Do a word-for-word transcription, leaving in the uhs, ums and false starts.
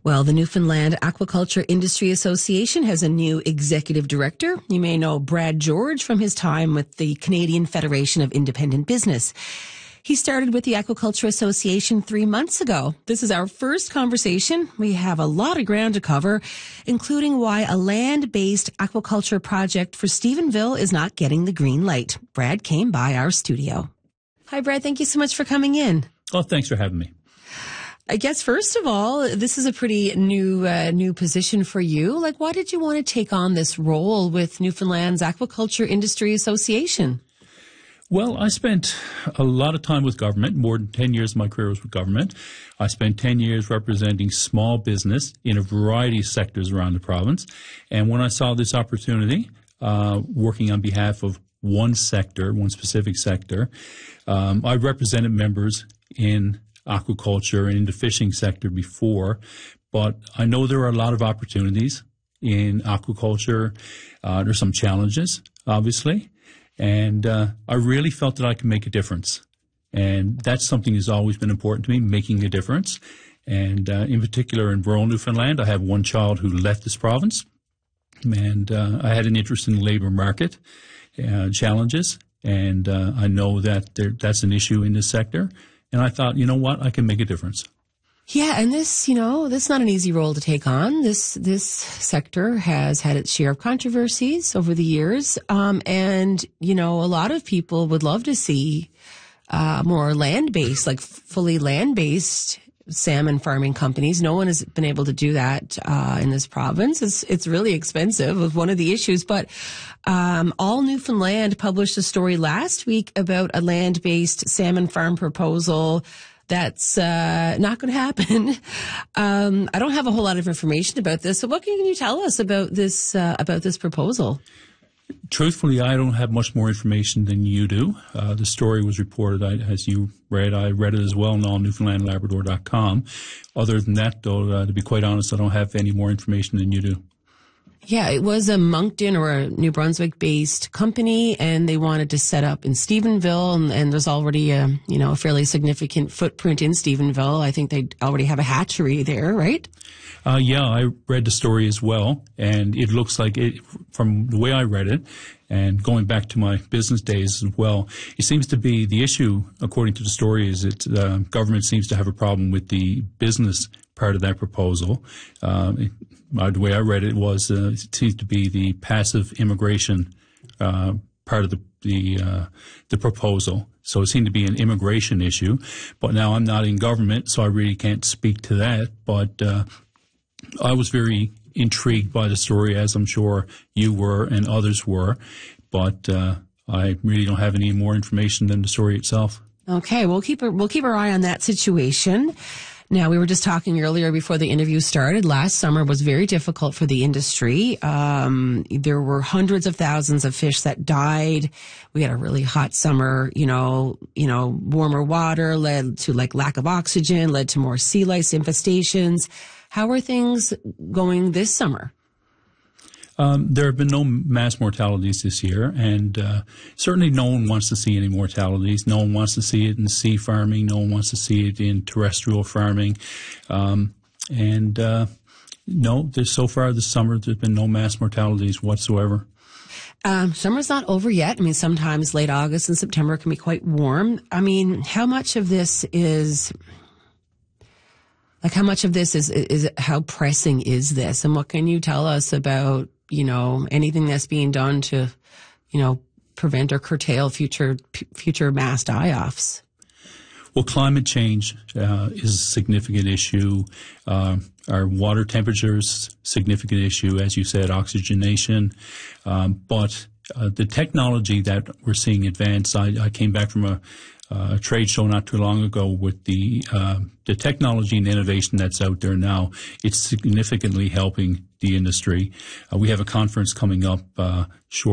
Well, the Newfoundland Aquaculture Industry Association has a new executive director. You may know Brad George from his time with the Canadian Federation of Independent Business. He started with the Aquaculture Association three months ago. This is our first conversation. We have a lot of ground to cover, including why a land-based aquaculture project for Stephenville is not getting the green light. Brad came by our studio. Hi, Brad. Thank you so much for coming in. Oh, thanks for having me. I guess, first of all, this is a pretty new uh, new position for you. Like, why did you want to take on this role with Newfoundland's Aquaculture Industry Association? Well, I spent a lot of time with government. More than ten years of my career was with government. I spent ten years representing small business in a variety of sectors around the province. And when I saw this opportunity, uh, working on behalf of one sector, one specific sector, um, I represented members in aquaculture and in the fishing sector before, but I know there are a lot of opportunities in aquaculture. Uh, there's some challenges, obviously, and uh, I really felt that I could make a difference. And that's something that's always been important to me, making a difference. And uh, in particular in rural Newfoundland, I have one child who left this province, and uh, I had an interest in the labor market uh, challenges, and uh, I know that there, that's an issue in this sector. And I thought, you know what, I can make a difference. Yeah, and this, you know, this is not an easy role to take on. This this sector has had its share of controversies over the years, um, and you know, a lot of people would love to see uh, more land-based, like fully land-based salmon farming companies. No one has been able to do that uh, in this province. It's it's really expensive, was one of the issues. But um, All Newfoundland published a story last week about a land-based salmon farm proposal that's uh, not going to happen. um, I don't have a whole lot of information about this. So what can you tell us about this uh, about this proposal? Truthfully, I don't have much more information than you do. Uh, the story was reported, I, as you read. I read it as well on all newfoundland labrador dot com. Other than that, though, uh, to be quite honest, I don't have any more information than you do. Yeah, it was a Moncton or a New Brunswick-based company, and they wanted to set up in Stephenville, and, and there's already a, you know, a fairly significant footprint in Stephenville. I think they already have a hatchery there, right? Uh, yeah, I read the story as well, and it looks like it, from the way I read it, and going back to my business days as well, it seems to be the issue, according to the story, is that uh, government seems to have a problem with the business part of that proposal. Uh, it, uh, the way I read it was uh, it seems to be the passive immigration uh, part of the the uh, the proposal. So it seemed to be an immigration issue. But now I'm not in government, so I really can't speak to that. But uh, I was very intrigued by the story, as I'm sure you were and others were, but uh, I really don't have any more information than the story itself. Okay, we'll keep a, we'll keep our eye on that situation. Now, we were just talking earlier before the interview started. Last summer was very difficult for the industry. Um, there were hundreds of thousands of fish that died. We had a really hot summer. You know, you know, warmer water led to like lack of oxygen, led to more sea lice infestations. How are things going this summer? Um, there have been no mass mortalities this year, and uh, certainly no one wants to see any mortalities. No one wants to see it in sea farming. No one wants to see it in terrestrial farming. Um, and uh, no, there's, so far this summer, there's been no mass mortalities whatsoever. Um, summer's not over yet. I mean, sometimes late August and September can be quite warm. I mean, how much of this is... Like, how much of this is, is, how pressing is this? And what can you tell us about, you know, anything that's being done to, you know, prevent or curtail future, future mass die-offs? Well, climate change uh, is a significant issue. Uh, our water temperatures, significant issue, as you said, oxygenation. Um, but uh, the technology that we're seeing advance, I, I came back from a Uh, a trade show not too long ago with the uh, the technology and innovation that's out there now. It's significantly helping the industry. Uh, we have a conference coming up uh, shortly.